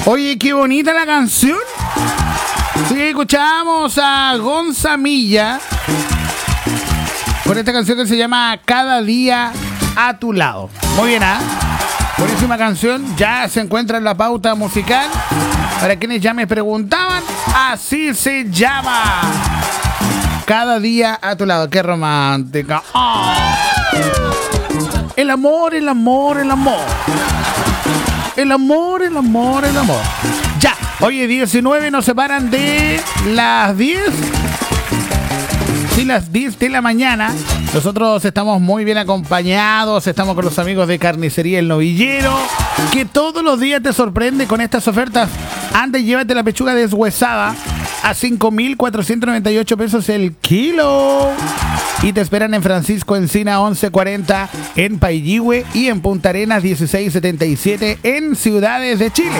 Oye, qué bonita la canción. Sí, escuchábamos a Gonza Milla con esta canción que se llama Cada día a tu lado. Muy bien, ¿ah? Buenísima canción. Ya se encuentra en la pauta musical. Para quienes ya me preguntaban, así se llama. Cada día a tu lado. Qué romántica. Oh. El amor, el amor, el amor. El amor, el amor, el amor. Ya. Oye, 19 nos separan de las 10. Sí, las 10 de la mañana. Nosotros estamos muy bien acompañados. Estamos con los amigos de Carnicería El Novillero, que todos los días te sorprende con estas ofertas. Anda y llévate la pechuga deshuesada a 5.498 pesos el kilo. Y te esperan en Francisco Encina 1140, en Pailligüe y en Punta Arenas 1677 en Ciudades de Chile.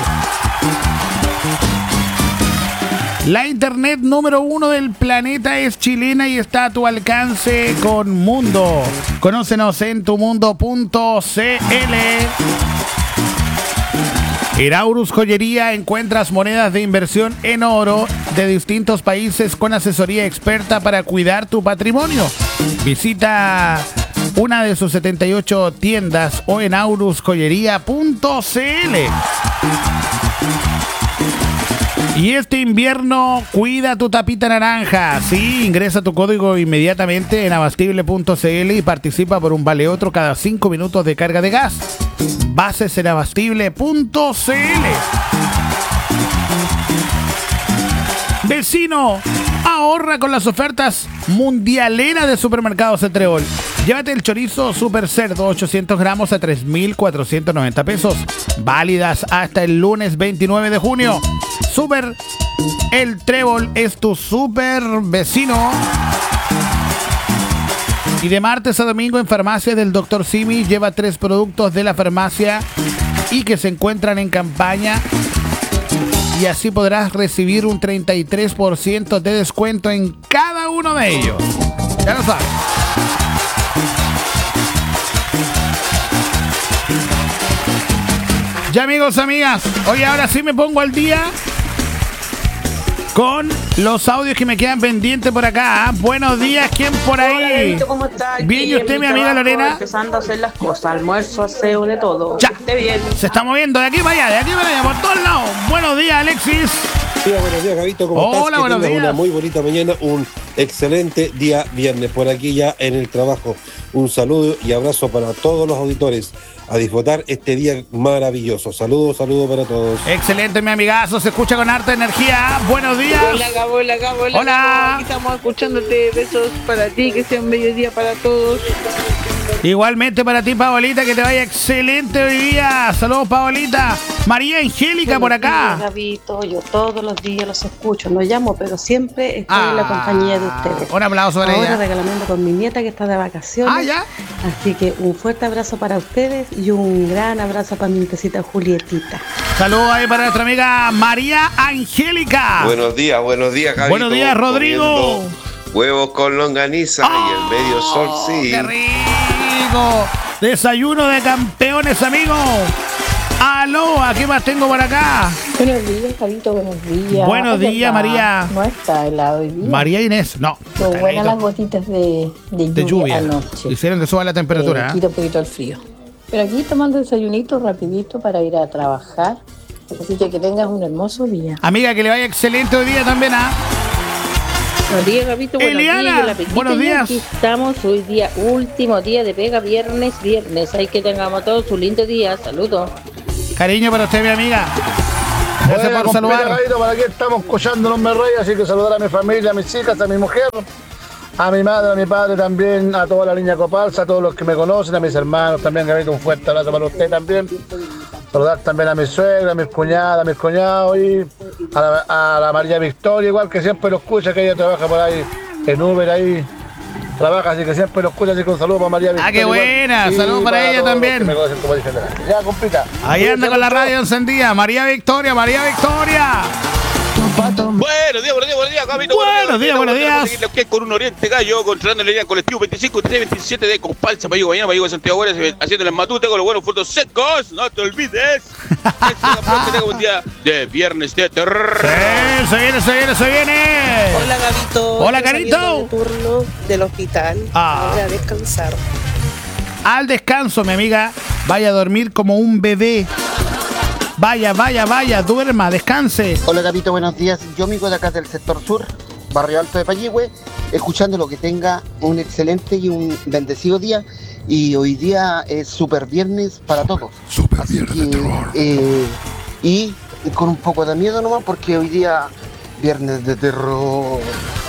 La internet número 1 del planeta es chilena y está a tu alcance con Mundo. Conócenos en tumundo.cl. En Aurus Joyería encuentras monedas de inversión en oro de distintos países con asesoría experta para cuidar tu patrimonio. Visita una de sus 78 tiendas o en aurusjoyería.cl. Y este invierno, cuida tu tapita naranja. Sí, ingresa tu código inmediatamente en abastible.cl y participa por un vale otro cada 5 minutos de carga de gas. Bases en abastible.cl. Vecino, ahorra con las ofertas mundialeras de Supermercados Entreol. Llévate el chorizo Super Cerdo 800 gramos a 3.490 pesos. Válidas hasta el lunes 29 de junio. Super El Trébol es tu super vecino. Y de martes a domingo en Farmacia del Dr. Simi lleva 3 productos de la farmacia y que se encuentran en campaña. Y así podrás recibir un 33% de descuento en cada uno de ellos. Ya lo sabes. Ya, amigos, amigas, hoy ahora sí me pongo al día con los audios que me quedan pendientes por acá. Buenos días, ¿quién por ahí? Hola, Benito, ¿cómo estás? Bien, ¿y usted, mi amiga Lorena? Empezando a hacer las cosas, almuerzo, aseo, de todo. Ya, esté bien. Se está moviendo de aquí para allá, de aquí para allá, por todos lados. Buenos días, Alexis. Hola, buenos días, Gabito, ¿cómo estás? Hola, buenos días. Una muy bonita mañana, un excelente día viernes por aquí ya en el trabajo. Un saludo y abrazo para todos los auditores. A disfrutar este día maravilloso. Saludos para todos. Excelente, mi amigazo. Se escucha con harta energía. Buenos días. Hola, Gabo, hola, Gabo, hola. Hola. Gabo. Aquí estamos escuchándote. Besos para ti, que sea un bello día para todos. Igualmente para ti, Paolita, que te vaya excelente hoy día. Saludos, Paolita. María Angélica por acá. Gabito, yo todos los días los escucho, no llamo, pero siempre estoy en la compañía de ustedes. Un aplauso para Ahora ella. regalando con mi nieta que está de vacaciones. Ya. Así que un fuerte abrazo para ustedes y un gran abrazo para mi nietecita Julietita. Saludos ahí para nuestra amiga María Angélica. Buenos días, Gabito. Buenos días, Rodrigo. Huevos con longaniza y el medio sol, sí. ¡Qué rico! Desayuno de campeones, amigos. Aló, ¿a qué más tengo por acá? Buenos días, Carito, buenos días. Buenos días, María. No está helado hoy día. María Inés, no. Son buenas las gotitas de lluvia anoche. Hicieron que suba la temperatura. Quita un poquito el frío. Pero aquí tomando desayunito rapidito para ir a trabajar. Así que tengas un hermoso día. Amiga, que le vaya excelente hoy día también, ¿ah? Buenos días, Gabito. Eliana, buenos días. Aquí estamos hoy día, último día de pega, viernes. Hay que tengamos todos un lindo día. Saludos. Cariño para usted, mi amiga. Gracias por saludar. Gabito, para aquí estamos escuchando Los Merreyes, así que saludar a mi familia, a mis hijas, a mi mujer, a mi madre, a mi padre también, a toda la línea Copalsa, a todos los que me conocen, a mis hermanos también, Gabito, un fuerte abrazo para usted también. Saludar también a mi suegra, a mis cuñadas, a mis cuñados y a la María Victoria, igual que siempre lo escucha, que ella trabaja por ahí en Uber ahí. Trabaja, así que siempre lo escucha, así que un saludo para María Victoria. Ah, qué buena, saludos para ella también. Ya, compita. Ahí anda con la radio encendida. María Victoria, María Victoria. Buenos días, Gabito. Buenos días. Con un Oriente Gallo, controlando la línea colectivo 25, 3, 27 de Compalsa, Payigo, mañana, Payigo de Santiago Gómez, haciendo el matute con los buenos frutos secos. No te olvides. Que tenga un día de viernes de terror. Sí, se viene. Hola, Gabito. Hola, Estoy Carito. saliendo de turno del hospital. Voy a descansar. Al descanso, mi amiga. Vaya a dormir como un bebé. Vaya, duerma, descanse. Hola, Gabito, buenos días. Yo amigo de acá del sector sur, Barrio Alto de Payihue, escuchando lo que tenga un excelente y un bendecido día. Y hoy día es super viernes para todos. Super viernes de terror. Y con un poco de miedo nomás, porque hoy día viernes de terror.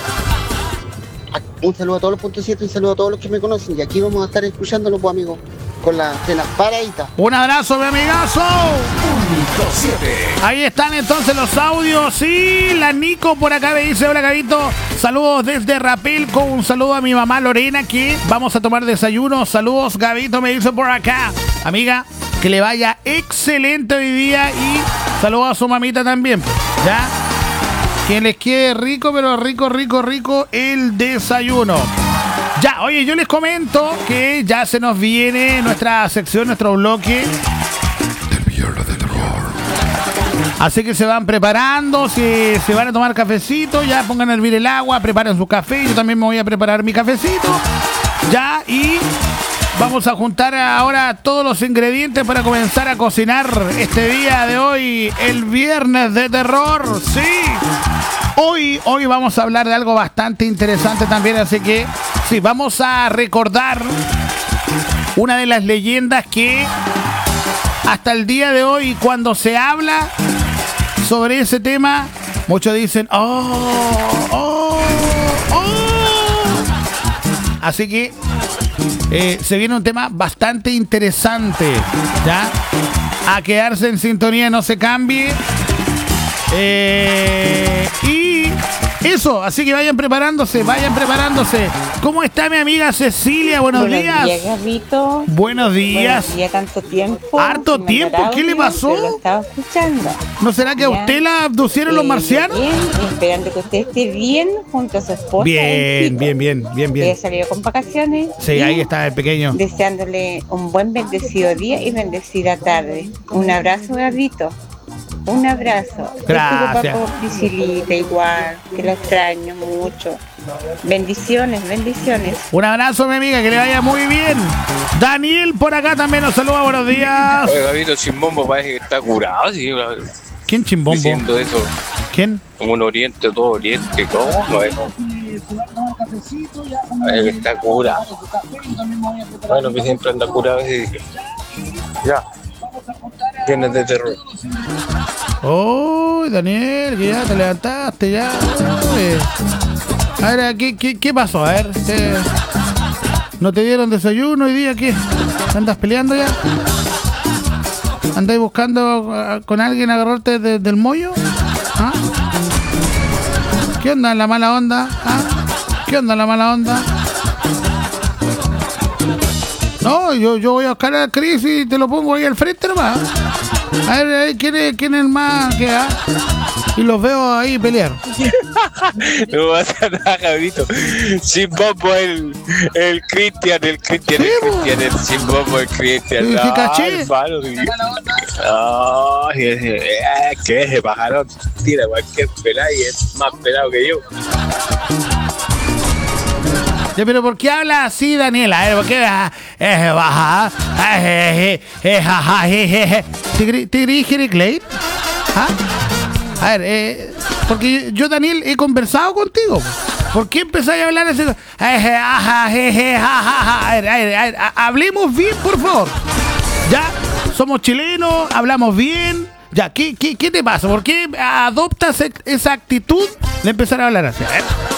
Un saludo a todos los puntos 7, un saludo a todos los que me conocen. Y aquí vamos a estar escuchándolo, pues, amigos, con las antenas paraditas. Un abrazo, mi amigazo. Ahí están entonces los audios. Sí, la Nico por acá me dice: hola, Gabito. Saludos desde Rapelco. Un saludo a mi mamá Lorena, que vamos a tomar desayuno. Saludos, Gabito, me dice por acá. Amiga, que le vaya excelente hoy día. Y saludos a su mamita también. ¿Ya? Que les quede rico, pero rico el desayuno. Ya, oye, yo les comento que ya se nos viene nuestra sección, nuestro bloque del viernes de terror. Así que se van preparando, si se van a tomar cafecito, ya pongan a hervir el agua, preparen su café. Yo también me voy a preparar mi cafecito. Ya, y vamos a juntar ahora todos los ingredientes para comenzar a cocinar este día de hoy, el viernes de terror. Sí. Hoy vamos a hablar de algo bastante interesante también, así que sí, vamos a recordar una de las leyendas que hasta el día de hoy, cuando se habla sobre ese tema, muchos dicen, oh. Así que se viene un tema bastante interesante, ¿ya? A quedarse en sintonía, no se cambie. Y eso, así que vayan preparándose. ¿Cómo está mi amiga Cecilia? Buenos días. Buenos días, Gabito. Buenos días. Buenos días, tanto tiempo. ¿Harto tiempo? ¿Qué le pasó? Lo estaba escuchando. ¿No será que a usted la abducieron los marcianos? Bien, esperando que usted esté bien junto a su esposa. Bien. Que salió con vacaciones. Sí, ahí está el pequeño. Deseándole un buen bendecido día y bendecida tarde. Un abrazo, Gabito. Un abrazo. Gracias. Por Priscilita igual, que la extraño mucho. Bendiciones. Un abrazo, mi amiga, que le vaya muy bien. Daniel por acá también nos saluda, buenos días. Oye, Gabito, Chimbombo parece que está curado, ¿sí? ¿Quién Chimbombo? Diciendo eso. ¿Quién? Como un oriente, todo oriente, ¿cómo? No es. Parece que está curado. Bueno, que siempre anda curado y dije, ya. Viernes de terror. Oh, Daniel, que ya te levantaste, ya. A ver, ¿qué pasó? A ver, ¿no te dieron desayuno hoy día? ¿Qué? ¿Andas peleando ya? ¿Andáis buscando con alguien agarrarte del mollo? ¿Ah? ¿Qué onda la mala onda? ¿Ah? ¿Qué onda la mala onda? No, yo voy a buscar a Chris y te lo pongo ahí al frente nomás. A ver, ¿quién es el más que ha? Y los veo ahí pelear. No pasa nada, Gabito. Sin bombo el Cristian, el Cristian, sin bombo el Cristian. ¿Qué caché? Que ese pajarón tira cualquier pelado y es más pelado que yo. Ya, pero ¿por qué habla así, Daniela? A ver, ¿por qué? ¿Tigre Clay? A ver, porque yo, Daniel, he conversado contigo. ¿Por qué empezáis a hablar así? A ver, hablemos bien, por favor. Ya, somos chilenos, hablamos bien. Ya, ¿qué te pasa? ¿Por qué adoptas esa actitud de empezar a hablar así? A ver.